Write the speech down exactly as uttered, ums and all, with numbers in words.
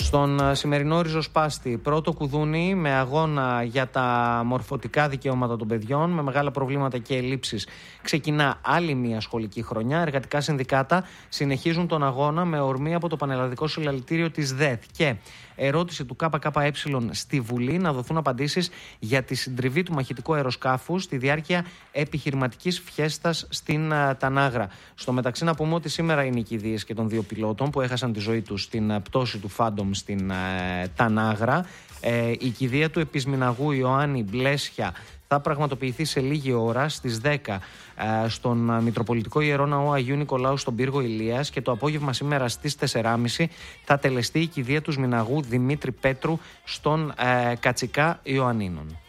Στον σημερινό ριζοσπάστη, πρώτο κουδούνι με αγώνα για τα μορφωτικά δικαιώματα των παιδιών, με μεγάλα προβλήματα και ελλείψεις. Ξεκινά άλλη μια σχολική χρονιά. Εργατικά συνδικάτα συνεχίζουν τον αγώνα με ορμή από το Πανελλαδικό Συλλαλητήριο της ΔΕΘ. Και ερώτηση του ΚΚΕ στη Βουλή να δοθούν απαντήσεις για τη συντριβή του μαχητικού αεροσκάφους στη διάρκεια επιχειρηματικής φιέστας στην uh, Τανάγρα. Στο μεταξύ, να πούμε ότι σήμερα είναι οι κηδείες και των δύο πιλότων που έχασαν τη ζωή τους στην πτώση του Phantom στην uh, Τανάγρα. Ε, η κηδεία του επισμηναγού Ιωάννη Μπλέσια θα πραγματοποιηθεί σε λίγη ώρα στις δέκα ε, στον Μητροπολιτικό Ιερό Ναό Αγίου Νικολάου στον Πύργο Ηλίας, και το απόγευμα σήμερα στις τέσσερις και μισή θα τελεστεί η κηδεία του Σμηναγού Δημήτρη Πέτρου στον ε, Κατσικά Ιωαννίνων.